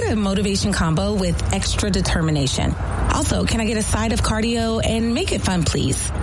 a motivation combo with extra determination. Also, can I get a side of cardio and make it fun, please?